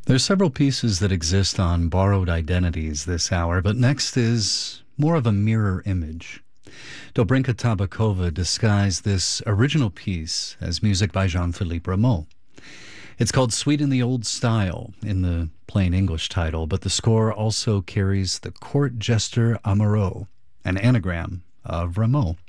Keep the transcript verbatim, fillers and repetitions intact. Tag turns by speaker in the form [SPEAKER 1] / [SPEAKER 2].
[SPEAKER 1] There's several pieces that exist on Borrowed Identities this hour, but next is more of a mirror image. Dobrinka Tabakova disguised this original piece as music by Jean-Philippe Rameau. It's called Sweet in the Old Style in the plain English title, but the score also carries the court jester Amoureux, an anagram of Rameau.